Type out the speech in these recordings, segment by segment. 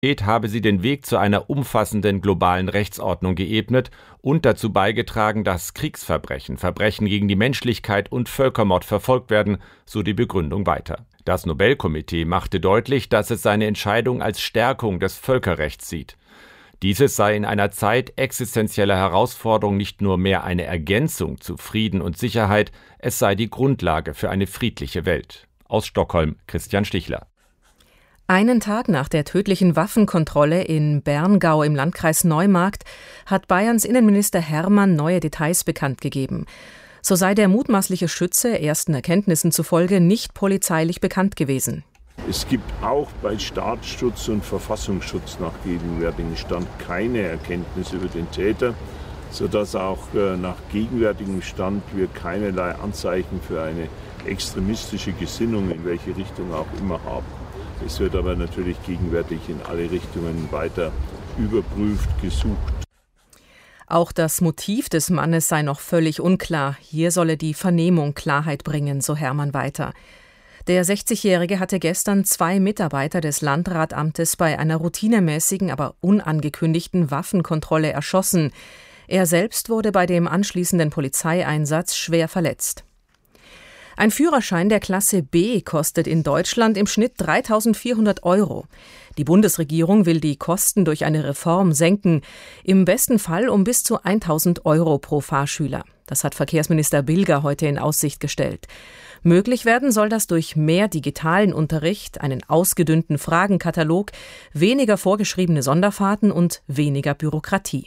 habe sie den Weg zu einer umfassenden globalen Rechtsordnung geebnet und dazu beigetragen, dass Kriegsverbrechen, Verbrechen gegen die Menschlichkeit und Völkermord verfolgt werden, so die Begründung weiter. Das Nobelkomitee machte deutlich, dass es seine Entscheidung als Stärkung des Völkerrechts sieht. Dieses sei in einer Zeit existenzieller Herausforderung nicht nur mehr eine Ergänzung zu Frieden und Sicherheit, es sei die Grundlage für eine friedliche Welt. Aus Stockholm, Christian Stichler. Einen Tag nach der tödlichen Waffenkontrolle in Berngau im Landkreis Neumarkt hat Bayerns Innenminister Hermann neue Details bekannt gegeben. So sei der mutmaßliche Schütze ersten Erkenntnissen zufolge nicht polizeilich bekannt gewesen. Es gibt auch bei Staatsschutz und Verfassungsschutz nach gegenwärtigem Stand keine Erkenntnisse über den Täter, sodass auch nach gegenwärtigem Stand wir keinerlei Anzeichen für eine extremistische Gesinnung in welche Richtung auch immer haben. Es wird aber natürlich gegenwärtig in alle Richtungen weiter überprüft, gesucht. Auch das Motiv des Mannes sei noch völlig unklar. Hier solle die Vernehmung Klarheit bringen, so Hermann weiter. Der 60-Jährige hatte gestern 2 Mitarbeiter des Landratamtes bei einer routinemäßigen, aber unangekündigten Waffenkontrolle erschossen. Er selbst wurde bei dem anschließenden Polizeieinsatz schwer verletzt. Ein Führerschein der Klasse B kostet in Deutschland im Schnitt 3.400 €. Die Bundesregierung will die Kosten durch eine Reform senken, im besten Fall um bis zu 1.000 € pro Fahrschüler. Das hat Verkehrsminister Bilger heute in Aussicht gestellt. Möglich werden soll das durch mehr digitalen Unterricht, einen ausgedünnten Fragenkatalog, weniger vorgeschriebene Sonderfahrten und weniger Bürokratie.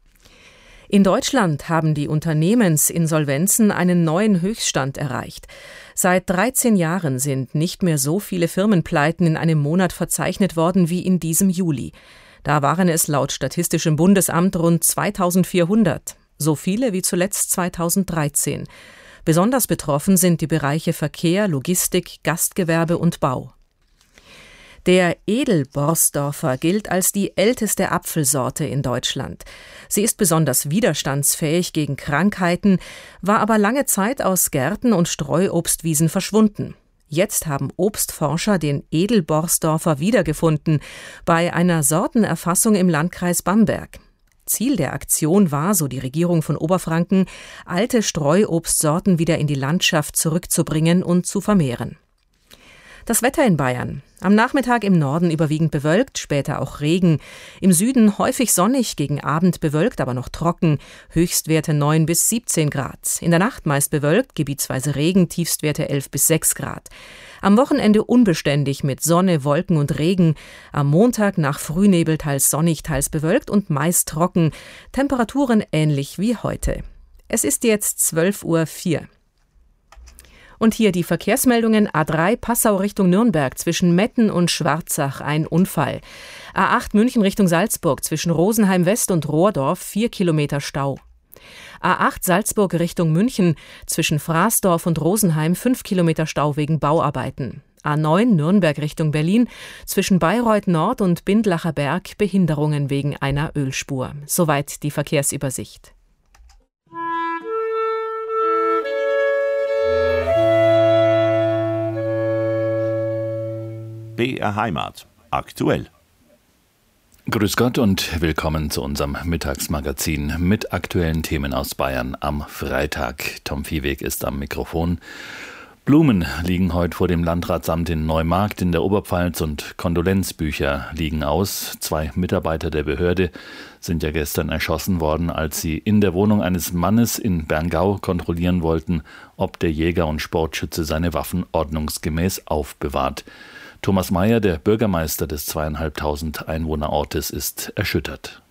In Deutschland haben die Unternehmensinsolvenzen einen neuen Höchststand erreicht. Seit 13 Jahren sind nicht mehr so viele Firmenpleiten in einem Monat verzeichnet worden wie in diesem Juli. Da waren es laut Statistischem Bundesamt rund 2.400, so viele wie zuletzt 2013. Besonders betroffen sind die Bereiche Verkehr, Logistik, Gastgewerbe und Bau. Der Edelborsdorfer gilt als die älteste Apfelsorte in Deutschland. Sie ist besonders widerstandsfähig gegen Krankheiten, war aber lange Zeit aus Gärten und Streuobstwiesen verschwunden. Jetzt haben Obstforscher den Edelborsdorfer wiedergefunden bei einer Sortenerfassung im Landkreis Bamberg. Ziel der Aktion war, so die Regierung von Oberfranken, alte Streuobstsorten wieder in die Landschaft zurückzubringen und zu vermehren. Das Wetter in Bayern. Am Nachmittag im Norden überwiegend bewölkt, später auch Regen. Im Süden häufig sonnig, gegen Abend bewölkt, aber noch trocken. Höchstwerte 9 bis 17 Grad. In der Nacht meist bewölkt, gebietsweise Regen, Tiefstwerte 11 bis 6 Grad. Am Wochenende unbeständig mit Sonne, Wolken und Regen. Am Montag nach Frühnebel teils sonnig, teils bewölkt und meist trocken. Temperaturen ähnlich wie heute. Es ist jetzt 12:04 Uhr. Und hier die Verkehrsmeldungen: A3 Passau Richtung Nürnberg zwischen Metten und Schwarzach ein Unfall. A8 München Richtung Salzburg zwischen Rosenheim West und Rohrdorf 4 Kilometer Stau. A8 Salzburg Richtung München zwischen Fraßdorf und Rosenheim 5 Kilometer Stau wegen Bauarbeiten. A9 Nürnberg Richtung Berlin zwischen Bayreuth Nord und Bindlacher Berg Behinderungen wegen einer Ölspur. Soweit die Verkehrsübersicht. BR Heimat. Aktuell. Grüß Gott und willkommen zu unserem Mittagsmagazin mit aktuellen Themen aus Bayern am Freitag. Tom Viehweg ist am Mikrofon. Blumen liegen heute vor dem Landratsamt in Neumarkt in der Oberpfalz und Kondolenzbücher liegen aus. 2 Mitarbeiter der Behörde sind ja gestern erschossen worden, als sie in der Wohnung eines Mannes in Berngau kontrollieren wollten, ob der Jäger und Sportschütze seine Waffen ordnungsgemäß aufbewahrt. Thomas Mayer, der Bürgermeister des 2.500 Einwohnerortes, ist erschüttert.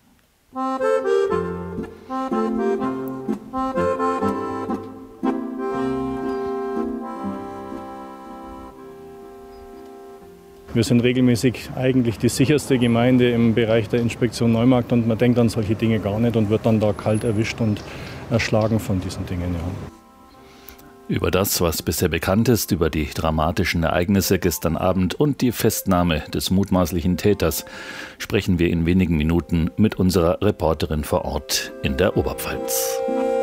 Wir sind regelmäßig eigentlich die sicherste Gemeinde im Bereich der Inspektion Neumarkt und man denkt an solche Dinge gar nicht und wird dann da kalt erwischt und erschlagen von diesen Dingen. Ja. Über das, was bisher bekannt ist, über die dramatischen Ereignisse gestern Abend und die Festnahme des mutmaßlichen Täters, sprechen wir in wenigen Minuten mit unserer Reporterin vor Ort in der Oberpfalz.